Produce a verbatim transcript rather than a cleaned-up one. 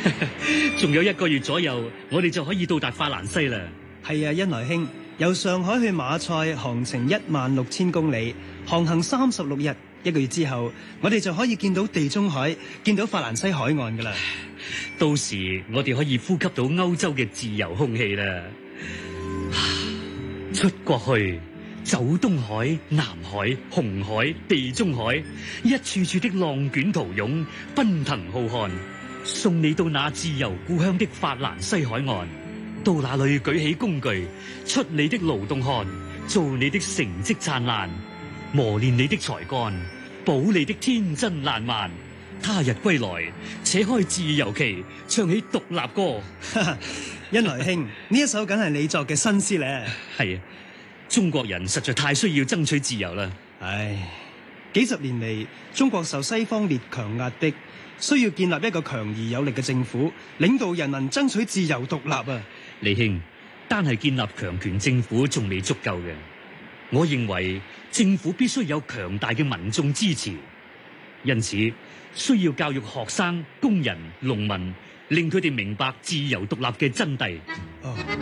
仲有一個月左右，我哋就可以到達法蘭西啦。 係啊，恩來兄，由上海去馬賽航程一萬六千公里，航行三十六日。一個月之後，我哋就可以見到地中海，見到法蘭西海岸噶啦。 到時我哋可以呼吸到歐洲嘅自由空氣啦。出國去，走東海、南海、紅海、地中海，一處處的浪捲濤湧，奔騰浩瀚，送你到那自由故鄉的法蘭西海岸。到那裏舉起工具，出你的勞動汗，做你的成績燦爛，磨練你的才幹，保你的天真爛漫。他日歸來，扯開自由旗，唱起獨立歌。 恩來兄，呢一首梗係你作嘅新詩咧。 係啊，中國人實在太需要爭取自由啦。 唉，幾十年嚟，中國受西方列強壓迫，需要建立一個強而有力嘅政府，領導人民爭取自由獨立啊！ 李兄，單係建立強權政府仲未足夠嘅，我認為政府必須有強大嘅民眾支持，因此需要教育學生、工人、農民，令佢哋明白自由獨立嘅真諦。 哦。